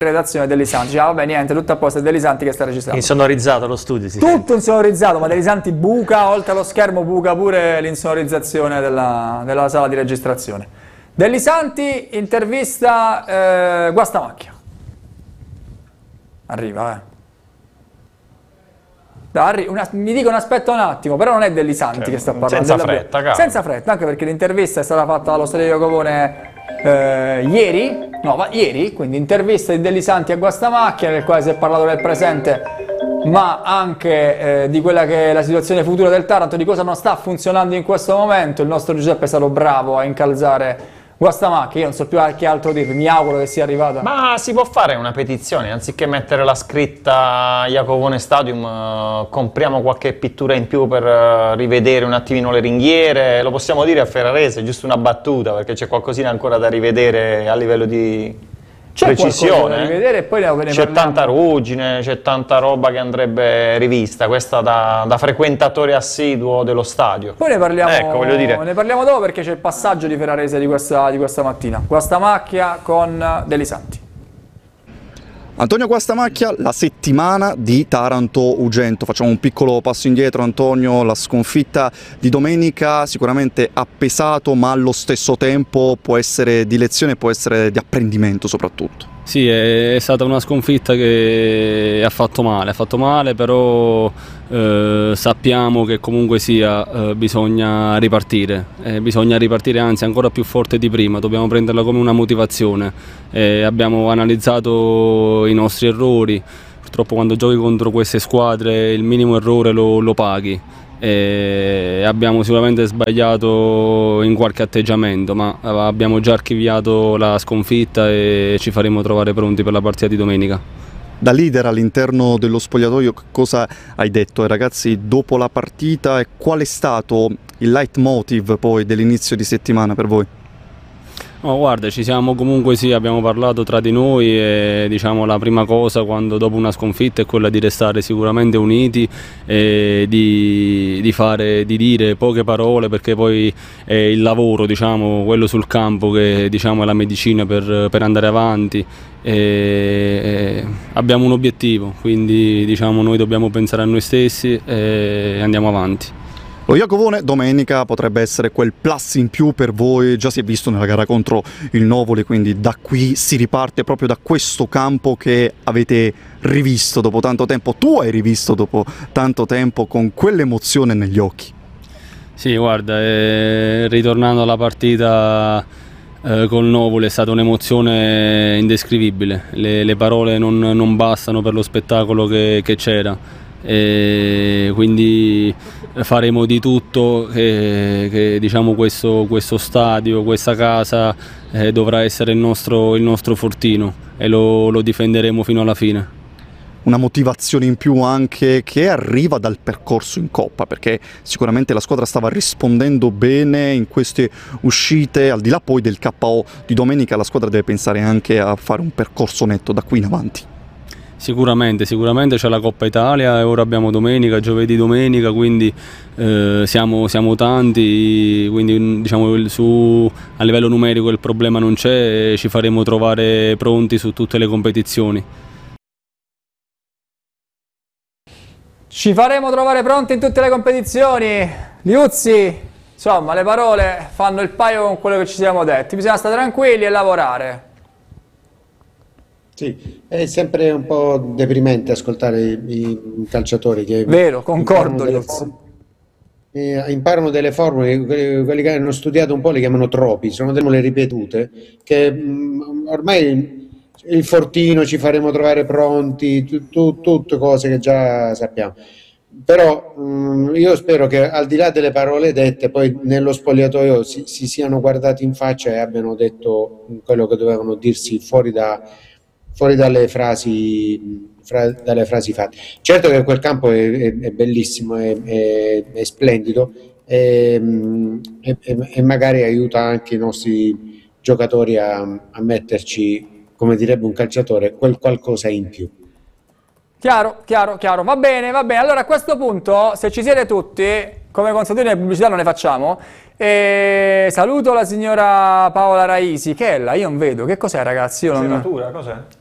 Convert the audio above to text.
redazione dell'Isanti. Ah, vabbè, niente, tutto a posto, è dell'Isanti che sta registrando. Insonorizzato lo studio, sì. Tutto insonorizzato, ma dell'Isanti buca, oltre allo schermo buca pure l'insonorizzazione della sala di registrazione. Dell'Isanti, intervista Guastamacchia. Arriva, mi dicono aspetta un attimo, però non è dell'Isanti che sta parlando. Senza fretta, cavolo. Senza fretta, anche perché l'intervista è stata fatta dallo Stadio Jacopone ieri, quindi intervista di Dell'Isanti a Guastamacchia, nel quale si è parlato del presente, ma anche di quella che è la situazione futura del Taranto, di cosa non sta funzionando in questo momento. Il nostro Giuseppe è stato bravo a incalzare Guastamacchia, io non so più che altro dirvi, mi auguro che sia arrivata. Ma si può fare una petizione, anziché mettere la scritta Jacopone Stadium, compriamo qualche pittura in più per rivedere un attimino le ringhiere, lo possiamo dire a Ferrarese, giusto una battuta, perché c'è qualcosina ancora da rivedere a livello di precisione. Da rivedere e poi ne c'è tanta ruggine, c'è tanta roba che andrebbe rivista, questa da frequentatore assiduo dello stadio. Poi ne parliamo, ecco, voglio dire. Ne parliamo dopo, perché c'è il passaggio di Ferrarese di questa mattina. Guastamacchia con Dell'Isanti. Antonio Guastamacchia, la settimana di Taranto-Ugento. Facciamo un piccolo passo indietro, Antonio. La sconfitta di domenica sicuramente ha pesato, ma allo stesso tempo può essere di lezione, può essere di apprendimento soprattutto. Sì, è stata una sconfitta che ha fatto male, però sappiamo che comunque sia bisogna ripartire, anzi ancora più forte di prima, dobbiamo prenderla come una motivazione. Abbiamo analizzato i nostri errori, purtroppo quando giochi contro queste squadre il minimo errore lo paghi. Abbiamo sicuramente sbagliato in qualche atteggiamento, ma abbiamo già archiviato la sconfitta e ci faremo trovare pronti per la partita di domenica. Da leader all'interno dello spogliatoio, cosa hai detto ai ragazzi dopo la partita e qual è stato il leitmotiv poi dell'inizio di settimana per voi? No, guarda, ci siamo comunque abbiamo parlato tra di noi e diciamo la prima cosa dopo una sconfitta è quella di restare sicuramente uniti e di dire poche parole, perché poi è il lavoro, diciamo, quello sul campo che diciamo è la medicina per andare avanti. Abbiamo un obiettivo, quindi diciamo noi dobbiamo pensare a noi stessi e andiamo avanti. Lo Jacopone domenica potrebbe essere quel plus in più per voi, già si è visto nella gara contro il Novoli, quindi da qui si riparte proprio da questo campo che avete rivisto dopo tanto tempo, tu hai rivisto dopo tanto tempo con quell'emozione negli occhi. Sì, guarda, ritornando alla partita col Novoli è stata un'emozione indescrivibile, le parole non bastano per lo spettacolo che c'era. Quindi faremo di tutto che diciamo questo stadio, questa casa dovrà essere il nostro fortino e lo difenderemo fino alla fine. Una motivazione in più anche che arriva dal percorso in Coppa, perché sicuramente la squadra stava rispondendo bene in queste uscite, al di là poi del KO di domenica la squadra deve pensare anche a fare un percorso netto da qui in avanti. Sicuramente c'è la Coppa Italia e ora abbiamo giovedì domenica, quindi siamo tanti, quindi diciamo a livello numerico il problema non c'è e ci faremo trovare pronti su tutte le competizioni. Ci faremo trovare pronti in tutte le competizioni. Liuzzi, insomma le parole fanno il paio con quello che ci siamo detti, bisogna stare tranquilli e lavorare. Sì, è sempre un po' deprimente ascoltare i calciatori che vero, concordo. Imparano delle formule, quelli che hanno studiato un po' le chiamano tropi, sono delle ripetute che ormai il fortino ci faremo trovare pronti, tutte cose che già sappiamo. Però io spero che al di là delle parole dette poi nello spogliatoio si siano guardati in faccia e abbiano detto quello che dovevano dirsi fuori dalle frasi fatte. Certo che quel campo è bellissimo, è splendido e magari aiuta anche i nostri giocatori a metterci, come direbbe un calciatore, quel qualcosa in più. Chiaro. Va bene. Allora a questo punto, se ci siete tutti, come consuetudine le pubblicità non ne facciamo. Saluto la signora Paola Raisi, che è là, io non vedo. Che cos'è, ragazzi? Io non... Gelatura, cos'è?